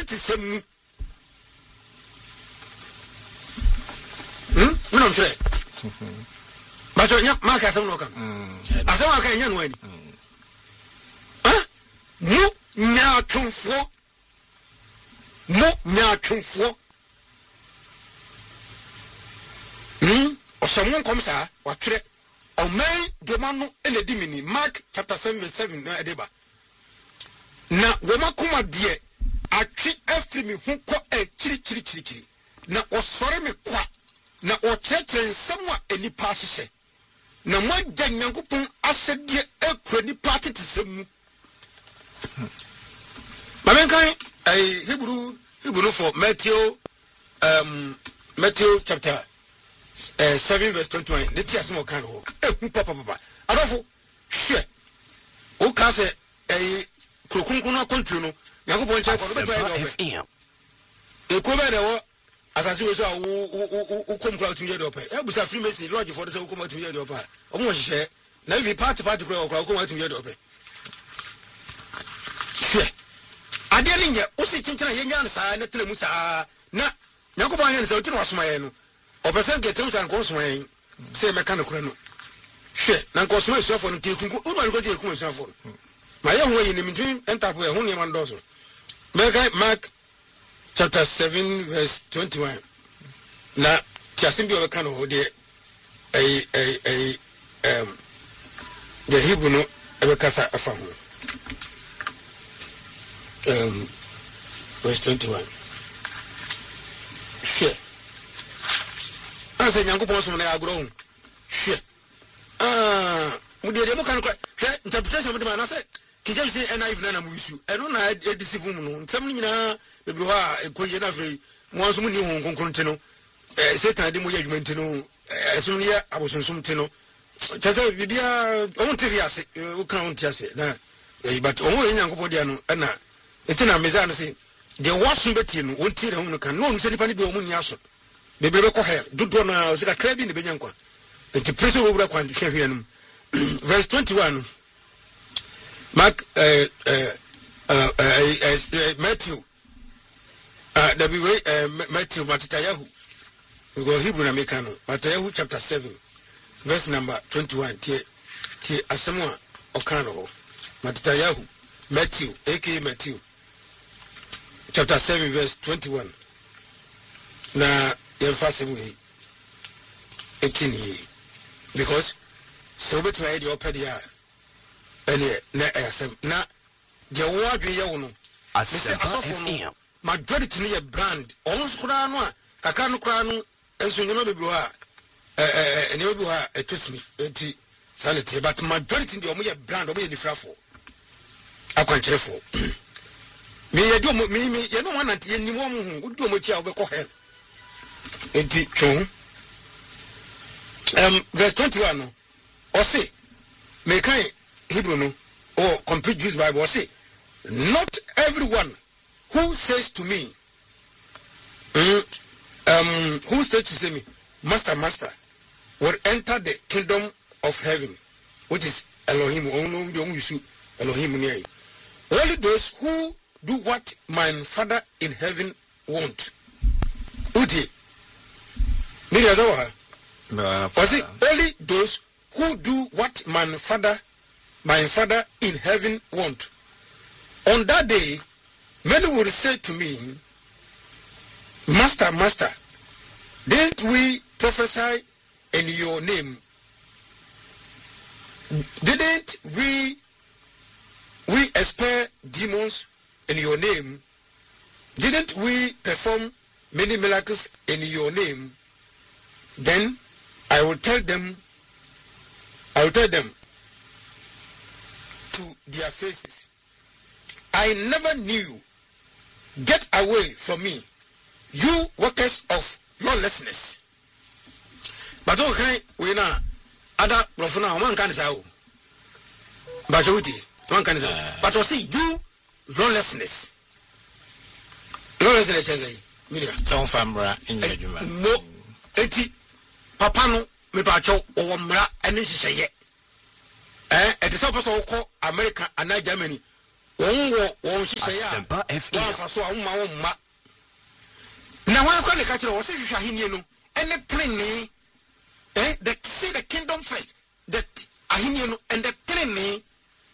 party to same. No, I'm sure. But you're Mark has no come. As I can young way. No, now 2-4. No, now 2-4. Or someone comes out, or tre, or may Domano and the Dimini, Mark chapter 7, no Edeba. Now, Womakuma dear, I treat every me who call a chiri. Now, or sorry me qua, now, or church and somewhat any passage. Now, my Jangupon, I said, dear, a credit party to some. Mamankai, a Hebrew for Matthew chapter 7 verse 21. The tears more kind of papa. I don't know. Share. O case a Kukunkuna continue. Yago point check on the FM. A cover as I see who come cloud to the opera. I was a free message lodge for the so come to the opera. Almost share. Now we party or come to the opera. Share. Adelinga, Usi Chinchana Yan Sa, Netlemusa, na Yakoban and Sotin was my or person get terms and consuming, say mechanical. Share, Nankosma is on taking Uman go to your phone. My young way in the between enter where only one dozen. Mark chapter 7, verse 21. Now, Chasimbi of a canoe, the Hebrew no ever casa a family. Verse 21. Share. I said, Yanko Possum, they are grown. Share. We did a mechanical interpretation of the man. I said, Kijam say, and I've none of you. I don't know, I deceive woman. Something the Blua, a Koyana, once when you won't continue. Satan, I didn't want to know. As soon as I was on some tino. Just a video, own TV, who can't just say, but only Yanko Podiano, and Etina Mizan say, the washing between won't tell him can no send any woman yasso. The Breco hair, do Donna, was a crab in the Benyanqua. And the prison over the verse 21. Mark Matthew Matthew Matitayahu. We go Hebrew Americano, Matayahu chapter 7, verse number 21. T Asamoah Okano, Matitayahu, Matthew, aka Matthew. Chapter 7, verse 21. Now, you're fasting with 18 years. Because, so better I your pedia. And now, the word we own. I say, majority near brand. Almost Kurano, Kakano Krano, and so you know the Blua, and you are a twist me, sanity, but majority in the Omoya brand of the Frafo. I can't cheerful. Me, you don't want to any woman who do much of a cohen. Verse 21. Or say, make I Hebrew no, or complete Jews Bible, or say, not everyone who says to me, who says to say me, Master, Master, will enter the kingdom of heaven, which is Elohim, Elohim. Only those who do what my Father in heaven want. Uti. Was it only those who do what my Father in heaven want? On that day, many will say to me, Master, Master, didn't we prophesy in your name? Didn't we expel demons in your name? Didn't we perform many miracles in your name? Then I will tell them to their faces, I never knew you. Get away from me, you workers of lawlessness. But okay, we now other profana one can say, but one can say, but we see you lawlessness. Lawlessness, some famra in your no, eti papa no me bacho o mra ene hihye. It is also called America and Germany. won hihye ya wa fa so ahoma wo mma na wa kwa le ka kire wo se hwehwa ahenie no ene trene the see the kingdom first the ahenie no and the trene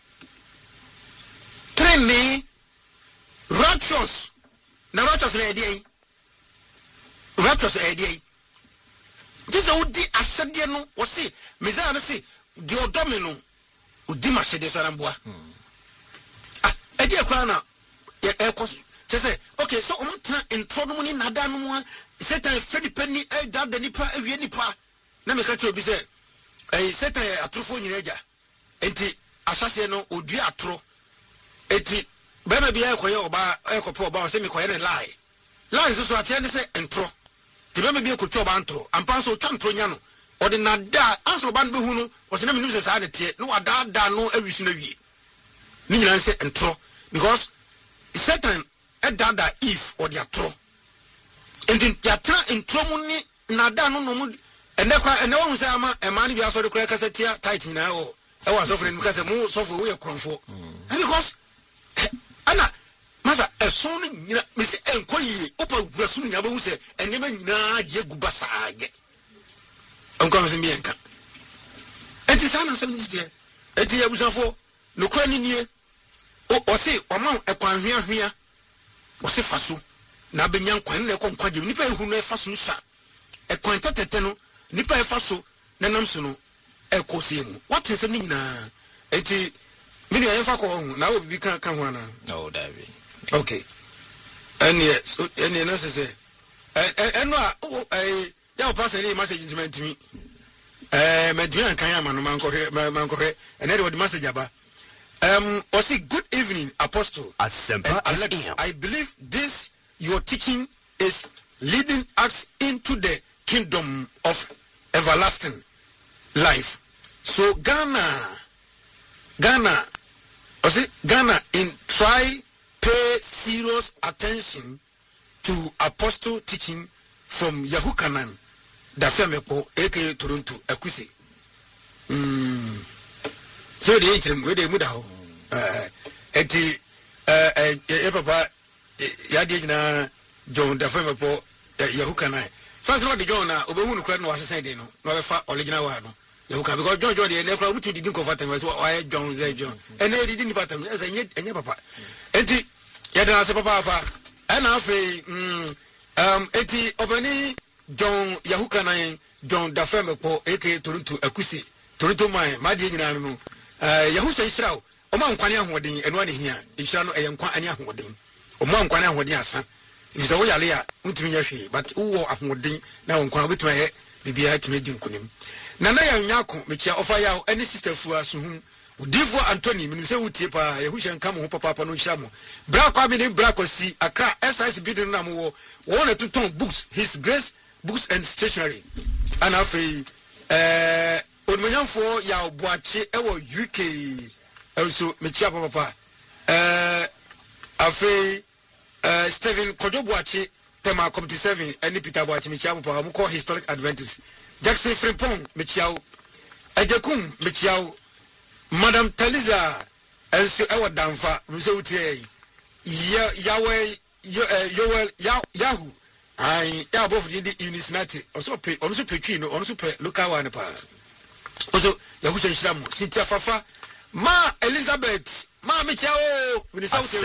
righteous na righteous na edie righteous edie this odi asede no wo se mezaya no se di odome no odi masede so ramboa edie kwa na say okay so tra intro no ni nada no Satan Freddy Penny that the nipa ewie nipa na me ka che obi say Satan atrofo nyina ja enti asase no odua atro enti bema bia ekoye oba ekopo oba o se me koye ne lie so atie ne say intro ti bema bia ko twa oba antro ampa so twa ntro nya no odi nada aso ba no behu no o se na me nim se sa de tie no ada no awisi na wie ni nyina say intro because Satan dada if or their tro and then ya tra intro mu ni nada no mu ene kwa ene wo say ama e man bi aso de kura kasa tia tight na o e wa so fre nu kasa mu so fo we kronfo because ana masa e so no nyina me se enkoyi opa gurasu nya ba hu se ene ma nyina je gubasa age onko se mi enka enti sana se mi tie enti ya busafo no kura ni nie o se o ma e kwa hwia wose faso na benyan kwan na ekon kwaje nipa ehu no efaso no sha ekwan tetete no nipa efaso na namso no ekosie mu what is ni nyina enti me ne yefa ko na obi kan ho ana no davi okay eni na se eno a ya o pass any message intimate me medwian kan ya manu mankohe ene de message aba Osi, good evening, Apostle. Alex, I believe this your teaching is leading us into the kingdom of everlasting life. So Ghana, pay serious attention to Apostle teaching from Yahukanan, Dafemeko, aka Toronto, Akusi. So the interim where they muda papa yadi John Dafema po Yahukana. First of all, the John Obemun Cran was a no original one. Yahuka because John the Necro to didn't convert him as why John John. And they didn't put him as a yet and papa. Eti Yada papa and eti Obani John Yahukana John Dafema po aka Toronto Akusi. Toronto my dear no. Yahusa Israel, Oman Kwania Holding, and one here, Israel and Kwania Holding, Oman Kwania Holding Asa. If the way Alia, Untiminashi, but who are holding now on Kwa with my head, maybe I had to make him kunim. Nanaya Yako, which I offer you any sister for us whom would give for Antony, Minister Utipa, Yahusha come home, Papa no Shamo. Black Cabin, Black or Sea, Accra, SIS Bidding Namu, 1 or 2 ton books, His Grace, books and stationery. And after Odmanyan for ya boache ewo UK also mechia papa afi Stephen Kojo boache tema committee 7 and Peter boache mechia papa mo call historic Adventist Jackson Frimpong mechia Ejekum mechia Madam Taliza also ewo danfa mse utie Yahoo I ya both the Unisnati also pay also pay local one pa also Yahusa Islamu Cynthia Fafa Ma Elizabeth Ma Michao when the south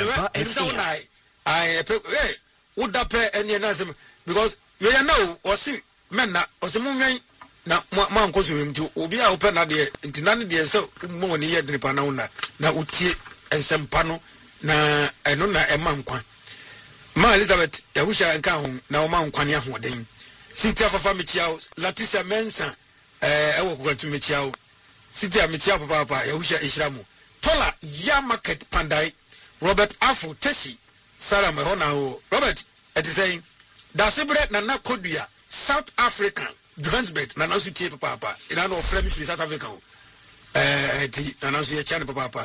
I would up any announcement because we are now or see men or some na man goes him to Ubia open at the internal dear so more near the Panauna na uti and some pano na anona a man quan Ma Elizabeth Yahusha and Kahun now man quania holding Cynthia Fafa Michao Leticia Mensa ewo ko to mechiao siti a mechiao papa Yahusha Islamu Tola ya market Pandai Robert Afu Tesi Salam Hona Robert it is saying Dasibre Nana Kodua South African Johannesburg Nana Sutie papa ina no frame free South Africa Nana Sutie China papa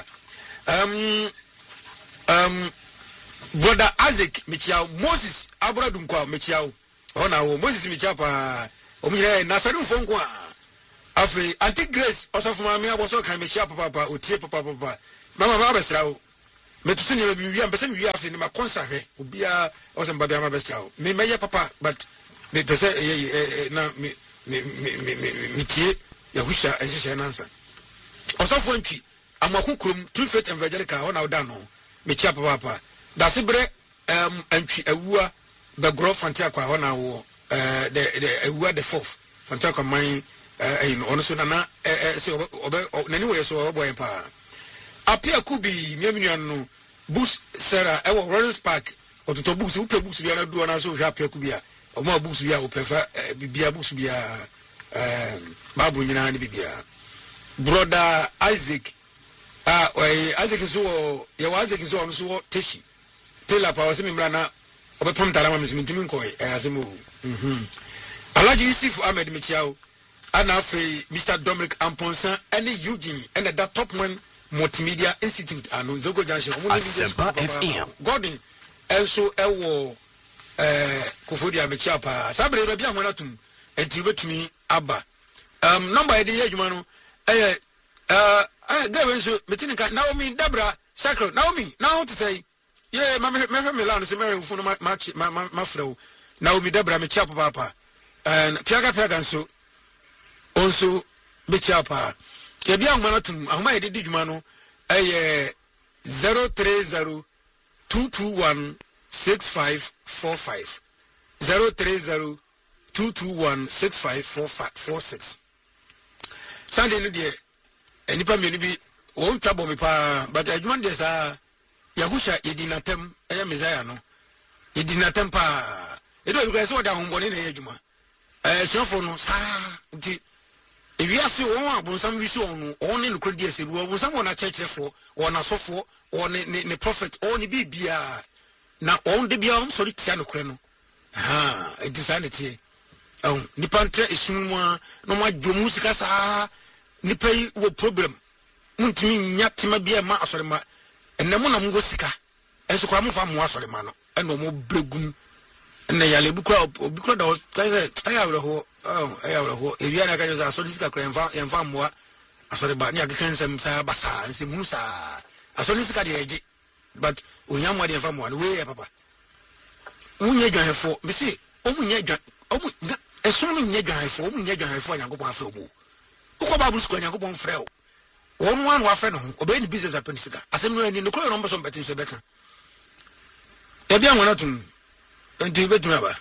brother Isaac mechiao Moses Abradunko mechiao Hona Moses mechiao pa omire Nasaru Fonkwa Afri Auntie Grace also from me was so can me share papa o tie papa mama baba srawo metusi ne bi wi am pese mi wi afi ne ma konsa hwe obi a o se mbabia ma bestra o me meye papa but me pese na me tie ya husha ehye nansa osofo ntwi amakokurum True Faith Evangelical ho na oda no me chia papa da se bre antwi awua the growth fantia kwa ho na wo the awua the fourth fantia kwa man ono so na se obe nani we so obo pa apia kubi miaminu no books Sarah ewo Rollins Park ototo books upe books bia na do na so hwa apia kubi a omo books bia opefa bibia books bia babu nyina ni bibia brother Isaac Isaac so ya Isaac so on so teshi tela pa wase mimra na obepom talama misintimi nkoi asemu Alhaji Yusuf Ahmed Michiao ana afi Mr. Dominic Amponsa any Eugene and that top man Multimedia Institute anu Zogo Junction FM Gordon also ewo Kofodi Amechi pa sabre be bia honatum enti betumi aba number e dey adwuma no gawe so metini ka Naomi Dabra Sacro Naomi now to say yeah me Milan so me funu ma frew Naomi Dabra Mechi papa and piaga so also Mechi pa ya bia honatum ahoma e dey adwuma no 030 221 6545 030 221 6546 Sunday no dey enipa me ni bi won twabo me pa but adwuma dey sa yahusha edinatem mezaya no edinatem pa edo bi so da hombone na adwuma shofo no sa nti ewiase won abonsam wi so no on ne nokro dey sebu abonsam won na chechefo won asofo won ne prophet on ne bibia na on de bia on sori tia nokro no edisanity nipa ntre esumwa no ma dwomu sika sa nipa yi wo problem muntimi nya tema bia ma asore ma enemu na mungo sika enso kwa mufa mu asore ma no eno mo bregum na yale bukura obikura da ayawre ho ewia na ka joza asore sika kra enfa moa asore ba ni akeka nsem sa basa nsem mu sa asore sika de eje but onyamwa de enfa moa no we papa munye dwanfo bisi omunye dwan esonu nye dwanfo omunye dwanfo yankopon afa omu uko babu siko yankopon frɛ won wan wa fɛ no obey ni business happen sika asem no ani no kro no mboso mbeti so beka e bia ngona tum enti betu aba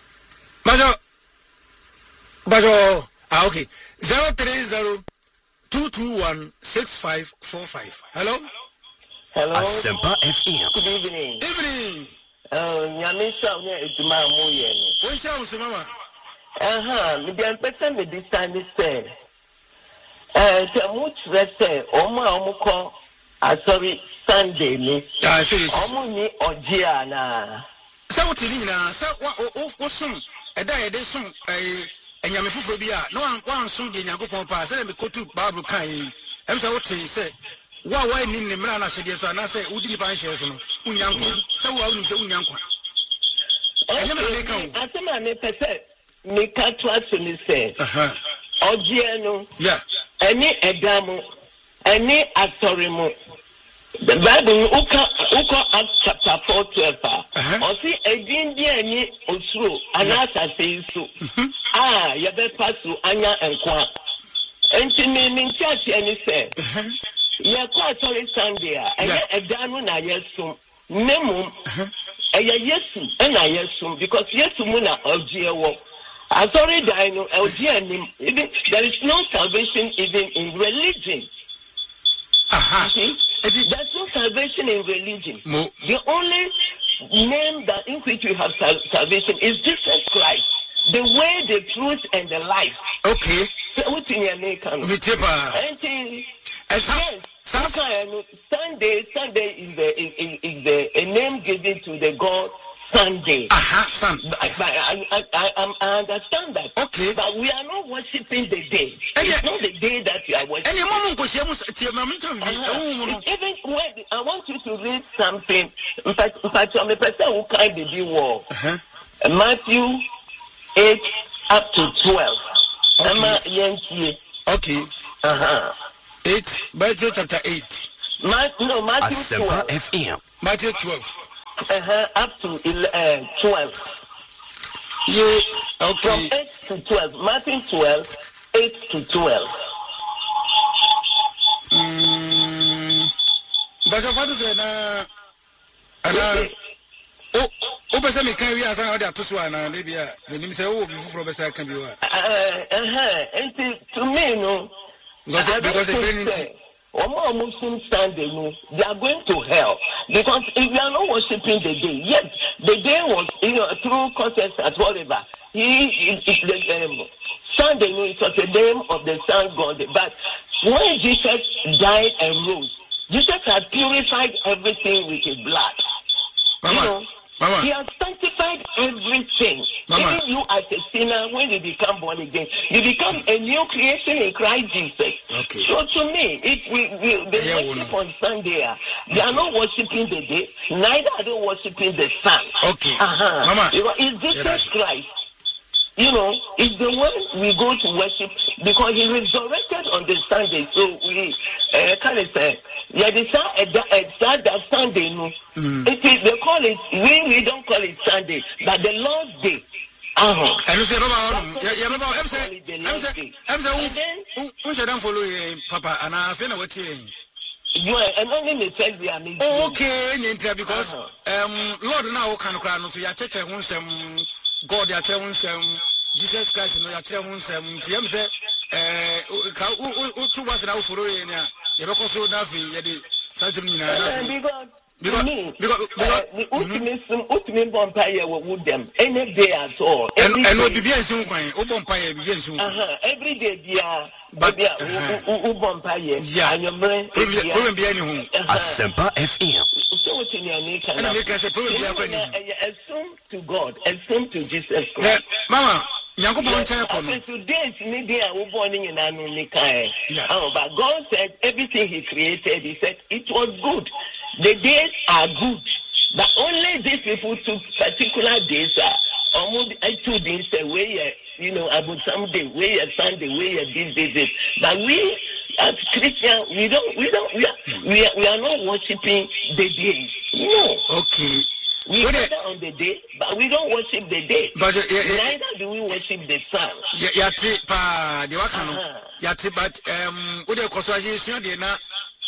bajo okay 030 221 6545 hello Asempa FM. Good evening. Evening. Nyamisha unya etima amuye ni. Wensha usimama. Me dey person me this time say. Te much rese omo sorry Sunday ni. Yeah, serious. Omo ni ojia na. Sa wotiri na sa wo sum eda ye de sum enyame fufo bia no wan sum de nyankopon pa say me kotu bible kan yi em say wotin say wa ni ne mra na hye so na say udi ni pa hye so no unyanko say wa unu say unyanko enyame na kan wo asema me pese me ka to aso ni say ojia no yeah any edamu any atorimu. The Bible, Uka Acts chapter 4:12. Or see a Indian Osru, Anasa says so. Yabe Pasu, Anya and Kwa. And to me, in church, and he said, yeah, quite sorry Sunday, and a Danuna Yesum, Nemum, a Yesu, and I Yesum, because Yesumuna of Geo. I sorry, Dino, there is no salvation even in religion. There's no salvation in religion. The only name that in which we have salvation is Jesus Christ. The way, the truth, and the life. Okay. What's in your name? Sunday is a name given to the God Sunday. Son. I understand that. Okay. But we are not worshiping the day. It's not the day that you are worshiping. Even when I want you to read something. In fact, I'm a person who can't be war. Matthew 8 up to 12. Okay. 8. Matthew chapter 8. Matthew 12. FM. Matthew 12. Up to 12. Yeah, okay. From 8 to 12. Matthew 12, 8 to 12. But your father said, person can we as another to Swan and maybe when you say, oh, before Bessa can be one. To me, no. Because one more Muslim Sunday, they are going to hell. Because if they are not worshipping the day, yet the day was, through concerts at whatever. Sunday, it was the name of the sun God. But when Jesus died and rose, Jesus had purified everything with his blood. Mama. He has sanctified everything. Even you as a sinner, when you become born again, you become a new creation in Christ Jesus. Okay. So to me, if they worship on Sunday, they are not worshiping the day, neither are they worshiping the sun. Okay. Mama. It's Jesus Christ. It's the one we go to worship because he resurrected on the Sunday. So we kind of say, that Sunday. They call it, we don't call it Sunday, but the Lord's Day. And you say, who should follow Papa? And I feel what you are, and only the fact they are making. Okay, because Lord now can cry, so you check God, you tell Jesus Christ, you tell TM say, two was now for you know, so Navi, because ultimate vampire with them any day at all. And what be soon, vampire be soon. Every day, dear, but vampire, and your brain, Asempa FM. So what in your name can assume to God, assume to Jesus Christ. Mama. Today, maybe I was born in Anunika. But God said everything He created, He said it was good. The days are good, but only these people took particular days. Almost I 2 days away, about someday, where Sunday, where this. But we as Christians, we are not worshiping the days. No. Okay. We gather on the day, but we don't worship the day. But neither do we worship the sun. But the consolation de na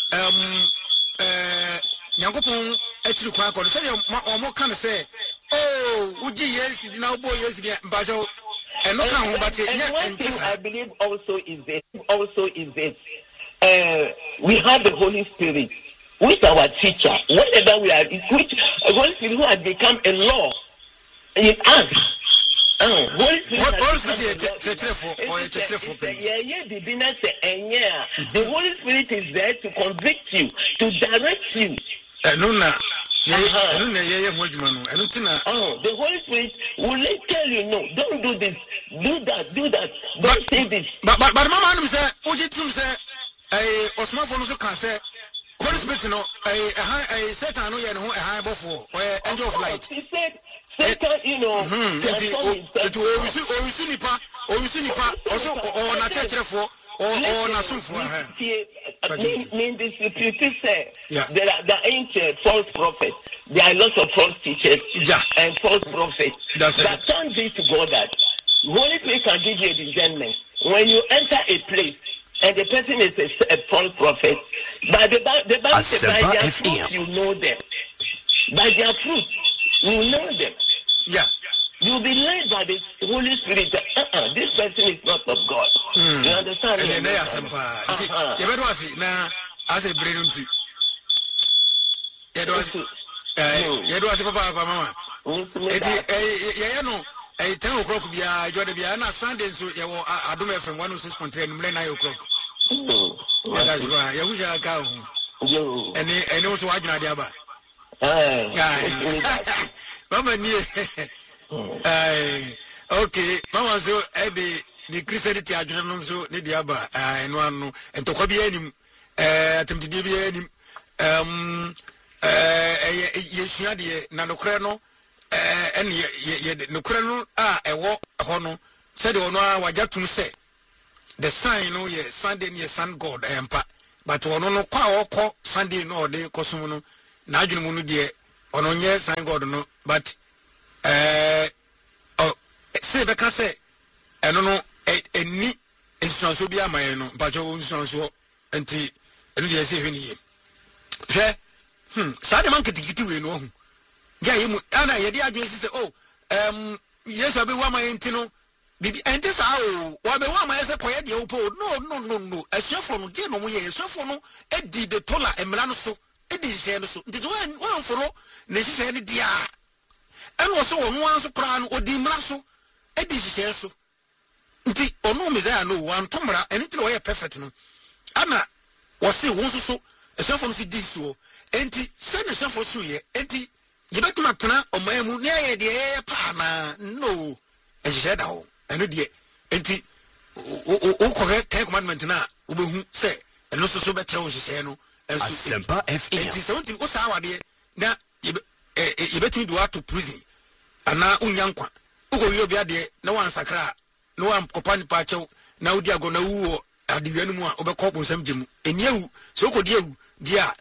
Yankopon actually quite called say or can say, oh, Uji yes, you know, boy, yes, Bajo, and no can but one thing I believe also is this. We have the Holy Spirit. With our teacher, whatever we are, which Holy Spirit who has become a law in us. The Holy Spirit is there to convict you, to direct you. The Holy Spirit will tell you, no, don't do this, do that, don't say this. But Mama say, Osman Fonuso can say, Holy Spirit, a Satan, no, a high before, or angel of light. He said, Satan, the ancient false prophets. There are lots of false teachers and false prophets. But turn this to God that Holy Spirit can give you a discernment. When you enter a place and the person is a false prophet, by the Bible says by their fruit you know them. By their fruit you know them. Yeah. You'll be led by the Holy Spirit that this person is not of God. You understand? And then they are simple. Now, as a brain, it was Papa, Mama. A 10 o'clock be a Sunday, so I don't have from 106.3 and 9 o'clock. That's why I wish I go. And also, I can have Mama, okay, Mama, so the Christianity I don't know, so the Diaba, and one, and to copy any, attempt to give any, Yeshia, Nanocrano, and Nucrano, a walk, a hono, said, oh no, what you say. The sign, Sunday near Sun God, Empa, but ono no kwa oko Sunday no de kosom no na adwene mu no de ono nye sign God no but say be ka say eno no eni instruction bi amaye no but o instruction enti eno de say hwene ye hwe sa de man kitikiti we no hu ya yemu ana ye de adwene say oh yes abi wa amaye enti no bibi enti sa o wa be wa amaye say koye de opo no asefo no de no mo ye asefo no edi de tola emla no so edi hye no so nti wan foro na hye ne dia eno so wonu an so kra no odi mra so edi hye so nti onu mezaya no wan tomra eni tele we perfect no ana wose won so asefo no si di so enti se ne asefo so ye enti yebetuma tena omamu ne aye de pa na no ehye da ho eno de enti o correct ten commandment na obehu se eno so betre wo hye no Asempa FM. Enti se wonti o sa wade na yebetumi do to prison ana unyankwa ugo wi obi ade na wan sakra na wan kopani pa chew na udi ago na wuo adiwianu mu a obekọ bonsam gemu eniewu so okodi ewu dia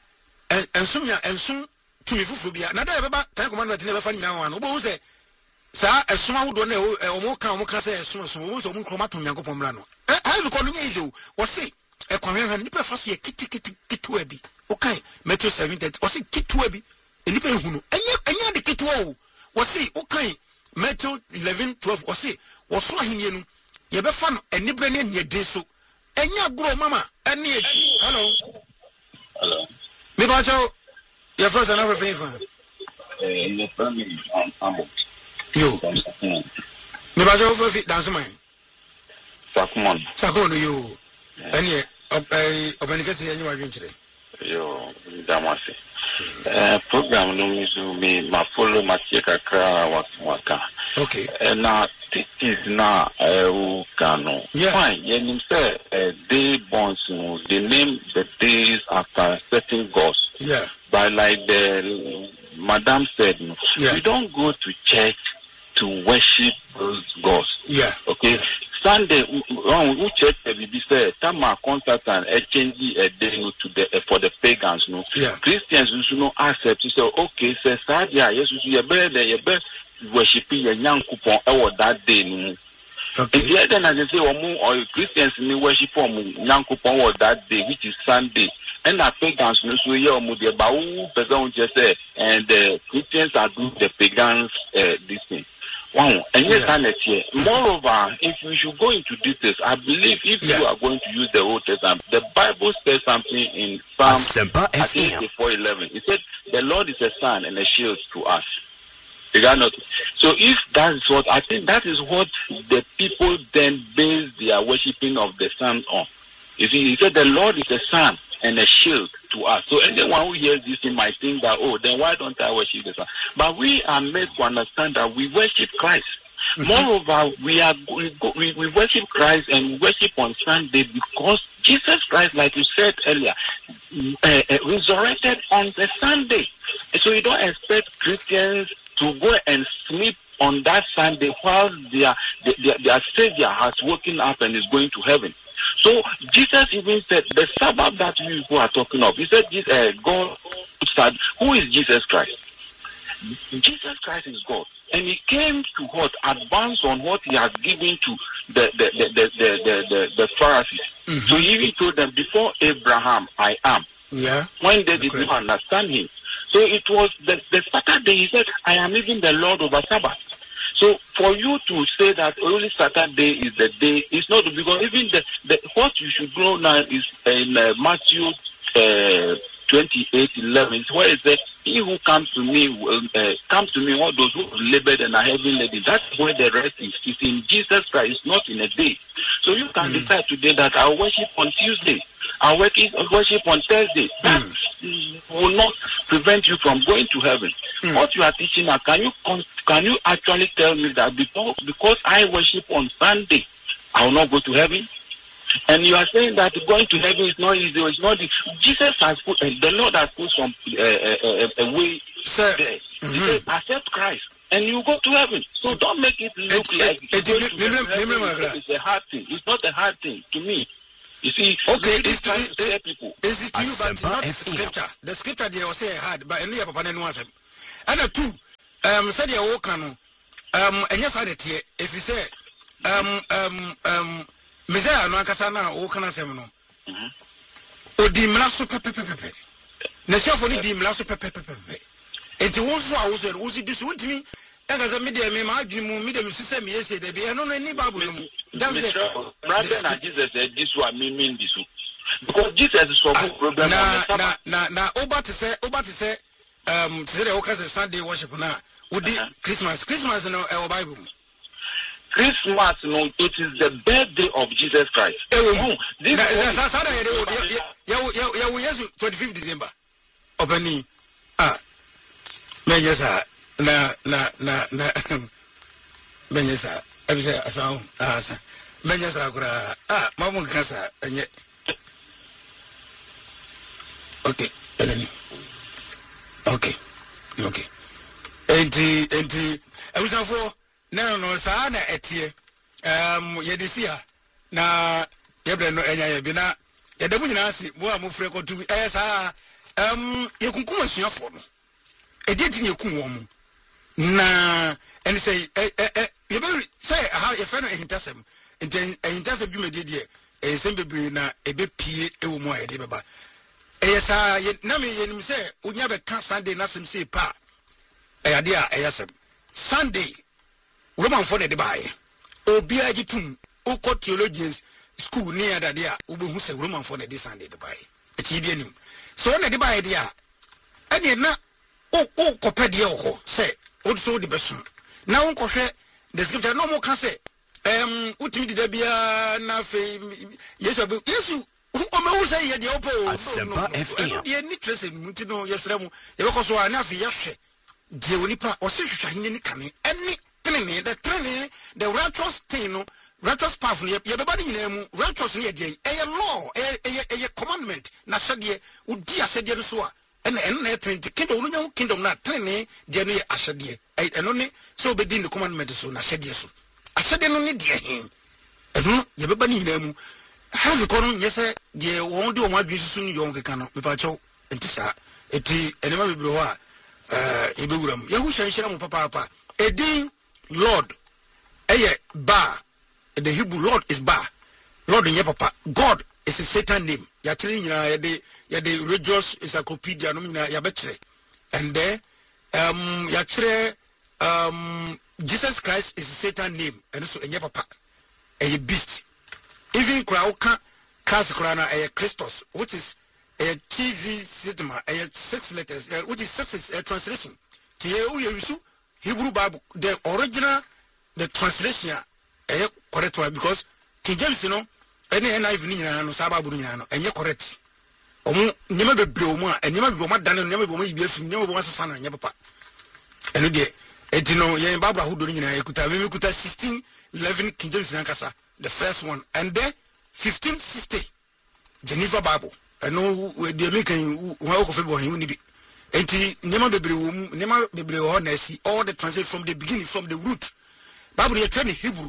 ensum tumi fufu bia na da beba tan commandment na befa nyina wan obo se sa esum awodo na omo ka se esum wo so mo kroma to nyankopon mra no I ko no nyezo wo se ekwanhwan nipa fa so ye kitu abi okay Matthew 7:30 wo se kitu abi nipa ehunu enya de kitu o wo se okay Matthew 11:12 wo se wo so ahenie no ye be fa no enibre ne ne de so enya gro mama ene hello me ba cho your first and everything fa your family on yo me ba cho fi dance man Sakumon yo ene obanikase yenye wa dwentire yo damase program no mizu me ma follow ma tie kakra waka okay na this is na u kano fine yenim say day bonds no they name the days after certain gods but like the madam said no, we don't go to church to worship those gods okay Sunday, we check the say Tama contact and exchange a day to the for the pagans. No, Christians you no accept. You say okay, say Sadia, yes, you better worshiping a young coupon or that day. No, okay. And then as they say, or Christians me worship young coupon or that day, which is Sunday. And the pagans no so yeah, the Bau person just say, and the Christians are doing the pagans this thing. Wow, and yes, here. Moreover, if we should go into details, I believe if you are going to use the Old Testament, the Bible says something in Psalm 4:11. It said, "The Lord is a sun and a shield to us." You got not. So, if that is what I think, that is what the people then base their worshiping of the sun on. You see, he said, "The Lord is a sun and a shield to us." So anyone who hears this thing might think that, oh, then why don't I worship the sun? But we are made to understand that we worship Christ. Moreover, we worship Christ and we worship on Sunday because Jesus Christ, like you said earlier, resurrected on the Sunday. So you don't expect Christians to go and sleep on that Sunday while their Savior has woken up and is going to heaven. So Jesus even said the Sabbath that you are talking of. He said, God said, who is Jesus Christ? Jesus Christ is God, and He came to what advance on what He has given to the Pharisees. So He even told them, before Abraham, I am. Yeah. When they did not understand Him, so it was the Saturday. He said, I am even the Lord over Sabbath. So for you to say that only Saturday is the day, it's not, because even the what you should know now is in Matthew 28:11, where it says, "He who comes to me will comes to me, all those who are labored and are heavy laden." That's where the rest is. It's in Jesus Christ. It's not in a day. So you can decide today that I'll worship on Tuesday, I'll worship on Thursday. That will not prevent you from going to heaven. What you are teaching now, can you actually tell me that because I worship on Sunday, I will not go to heaven? And you are saying that going to heaven is not easy. It's not. Jesus has put, the Lord has put some a way there. He said, accept Christ, and you go to heaven. So don't make it look like it's a hard thing. It's not a hard thing to me. You see, okay, it's trying to scare people. Is it you, but not scripture? The scripture they will say hard, but any papa no answer. And a two, said you walk on, and yes, I did here. If you say, Messiah no akasana walk on a seminal. Odi mlaso pepe. Nation for the mlaso pepe. It was I was this with me. As a media, my medium system, yes, they are not any Bible. That's it. Rather Jesus said this one mean this. Because Jesus is for problem. Now, over to say, today, okay, Sunday worship now. Would be Christmas no our Bible. Christmas, no, it is the birthday of Jesus Christ. This is 25th December. Opening. Menyasa na menyasa abisa asan asa menyasa kura mamun kasa enye okay enti abisa fo no sa na etie yedisia na yebre no enya ye bi na yedamu nyina asi mo amofre kotu sa yekunkuma suafo no editi nyekum wo mu na and say you say how your friend hintasem hintasem dwumade de sembebre na ebepie ewo mu ayede beba eyesa na me yenim say unya be ka Sunday na sem say pa eyade a eyasem Sunday Roman for the bae obi agitum ukọ theologians school near that there ubehu say Roman for the Sunday the bae eti nim so na de bae de a ene na o kopede ho say also the best now unko the scripture no more can say utimi de bia na fe yesu o me say ye de opo no ye ni trese muti no yesremu ye be koso ana fe yehwe de onipa o se hwehwa hene ni kane eni tenene the righteous thing no righteous path ye be ba ni nyina mu righteous ne ye de law eye commandment na sede udi asede no so a and kingdom na training de no ye asede eno ne so be din the commandment so na asede no ne de hin eno ye be ba ni nyina mu ha we kono yese de won de o ma dwusu ni yon keka no me pa chaw entisa eti enema bibro ho a ye be wuram ye hu hyanhyira mo papa edin Lord eye ba the Hebrew Lord is ba Lord nye papa God is a Satan name ya tiri nyina ye de religious encyclopedia no nyina ya betre and there ya tire Jesus Christ is a Satan name and so nye papa a beast even crowd class crana a Christos which is a cheesy system a 6 letters which is 6 is a translation to Hebrew Bible the original the translation correct one because King James any NIV ni nyina no saba buru nyina no enye correct omu nyema bebre omu a nyema bebre omu dan nyema bebre omu yibi afi nyema bebre omu sasa na nyema papa eno de etino yen Bible ahudo ni nyina ekuta me kuta 1611 King James na kasa the first one and then 1560 Geneva Bible eno we de make wa ko fe bo hin ni bi enti nyema bebre omu nyema bebre ho na si all the translate from the beginning from the root Bible ye train Hebrew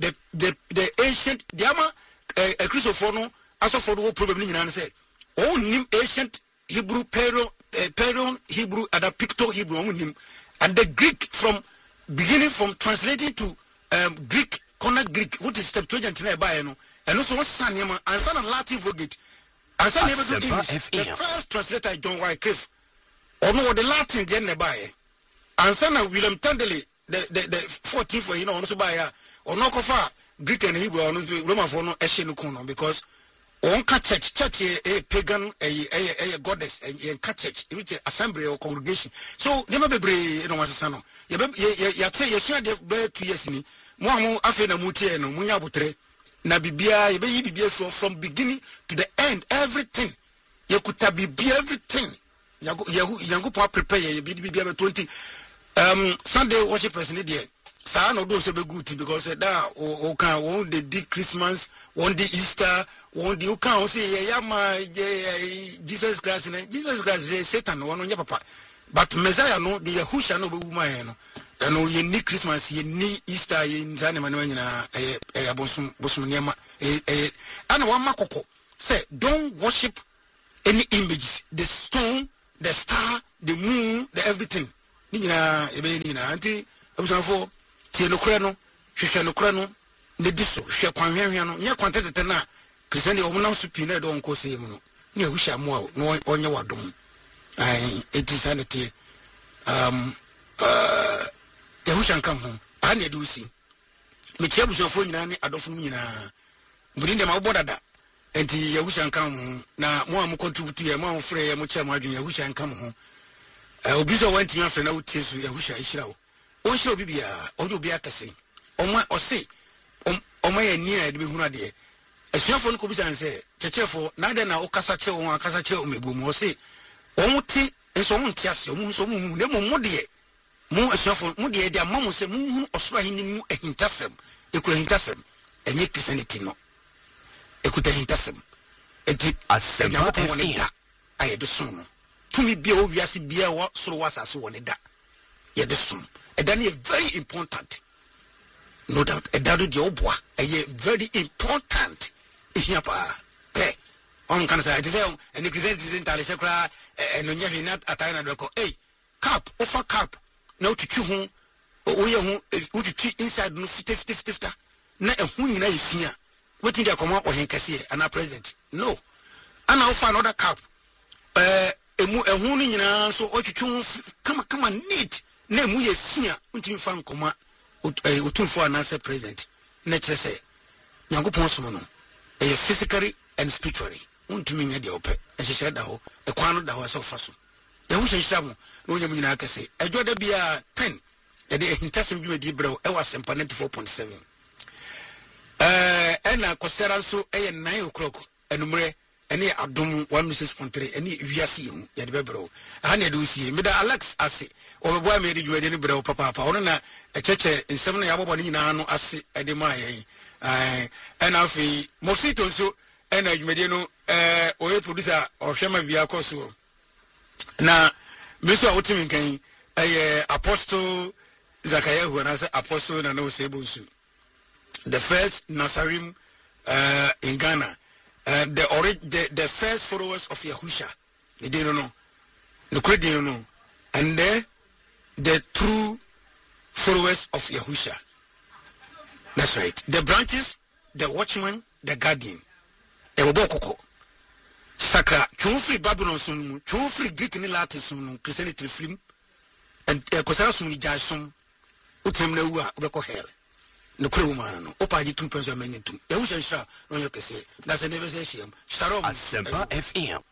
the ancient diama a Christopher also for the problem in answer all nim ancient Hebrew Persian Hebrew and a Picto Hebrew and the Greek from beginning from translating to Greek Connect Greek what is Septuagint by and also Sanyama and San Latin Vulgate and San English the first translator John Wycliffe or no the Latin then by and San William Tandley the 14th for also by or no cover Greek and Hebrew or Roman for no Asian corner because on church a pagan a goddess and church which assembly or congregation so never be was son ya share the 2 years ni mo afi na mutie no munya botre na bibia ye be bibia from beginning to the end everything ye kuta bibia everything yango prepare ye bibia 20 Sunday worship person there sa no do so be good because that o kan won the Christmas won the Easter won the o kan o say ya ma Jesus Christ is Satan won nya papa but Messiah no the Yahusha no be woman no and no ye ni Christmas ye ni Easter ye nzane ma no nyina abosum nyama ana wa makoko say don't worship any images, the stone, the star, the moon, the everything. Nina ebe nina anti abusanfo tie no kura no hwehwe no kura no ne diso hwe kwanhwehwe no nya kwantete na Christian o munam supi na do nko se mu no ne husha mu a no onye wadom ai etisanity husha nkam ho ane do si me tie abusanfo nyina ne adofo nyina mbudi de ma obodada enti husha nkam ho na mo am contribute ye mo am frɛ ye mo kye mo adwen husha nkam ho obiso wanti afre na utie so husha ihira wo o hira obi bia o obi akase o se o ya ni a de behunu ade asuafo no ko bisa nse chechefo na de na okasa che won akasa che o megbomu o se won ti enso won ti ase mu nso mu ne mo de mu asuafo mu de de amamo se mu osoro ahini mu ahintasem ekura ahintasem enye Christianity no ekuta ahintasem eti asema ko won da aye do so no tumi bia o wiase bia wo soro wasase won da ye de so edan is very important. No doubt, a dadu di obwa, very important. Here, pay. On can say, and the Christian isn't Alisacra, and when you're not at Ina Doko, hey, cap, offer cap, no to chew home, or who to cheat inside no 50. Not a whom you know is here. What did you come up with him, Cassia, and our present? No. And I'll find another cap. A woman in an so, or to choose, come on, neat. Name we is here, until you found Coma. Utunfo anase present nature say Nyankopon somo no physically and spiritually untumi nya de ope ehye da ho ekwano da ho so faso ehu hyehyira mo no nyam nyina akase ejoda bia 10 e de hintasem dwumadi brew e wa sempa 94.7 ena kosera so 9 o'clock enumre ene adom 106.3 ene wiase hu ye de bebrew ana de usie me da Alex ase obeboa me de dwumadi ne brew papa ono na echeche nsem na yabobo ni nyina no ase ede ma ye ena afi mosito so ena dwumadi no oye producer ohwema bia koso na meso a wotimi nkan Apostle Zakayahu na say Apostle na no sebunsu the first Nazarim in Ghana. The first followers of Yahusha, they didn't know, the credit know, and then the true followers of Yahusha. That's right. The branches, the watchman, the guardian. Ewobokoko. Sakra, free Babylon sum, free Greek ni Latin sum, Christianity film, and Kosara sum jasum, utemne uwa ubeko hell. No crewman, Opaji 2 pesos a minute. Yahusha, no you can say, that's a never say, Shalom. Asempa FM.